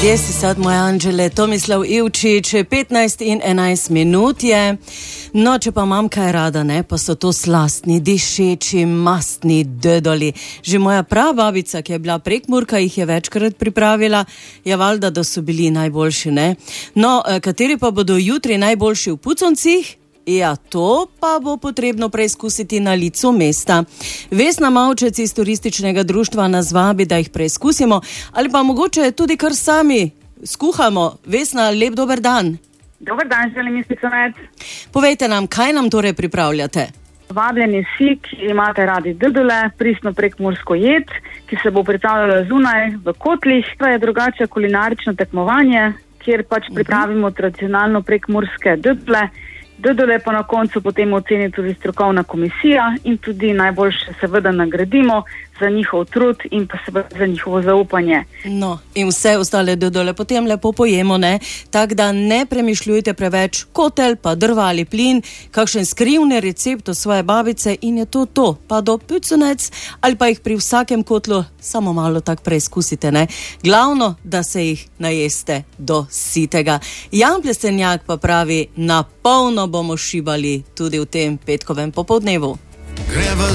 Gdje si sad, moj Anđele? Tomislav Ivčić, 15 in 11 minut je. No, če pa imam kaj rada, ne, pa so to slastni, dišeči, mastni dödoli. Že moja prababica, ki je bila Prekmurka, jih je večkrat pripravila, je valjda, da so bili najboljši, ne. No, kateri pa bodo jutri najboljši v puconcih? Ja, to pa bo potrebno preizkusiti na licu mesta. Vesna Mavčec iz turističnega društva nas vabi, da jih preizkusimo, ali pa mogoče tudi kar sami skuhamo. Vesna, lep dober dan. Dober dan, želim izpisovati. Povejte nam, kaj nam torej pripravljate? Vabljeni vsi, ki imate radi dödole, pristno prekmursko jed, ki se bo pripravljala zunaj v kotlih. To je drugače kulinarično tekmovanje, kjer pač pripravimo tradicionalno prekmurske dödole. Dödole pa na koncu potem oceni tudi strokovna komisija in tudi najboljše seveda nagradimo za njihov trud in pa seveda za njihovo zaupanje. No, in vse ostale dödole potem lepo pojemo, ne? Tak da ne premišljujte preveč, kotel pa drva ali plin, kakšen skrivni recept od svoje babice in je to. Pa do puconec ali pa jih pri vsakem kotlu samo malo tak preizkusite, ne? Glavno, da se jih najeste do sitega. Jan Plestenjak pa pravi, na polno bomo šibali tudi v tem petkovem popoldnevu.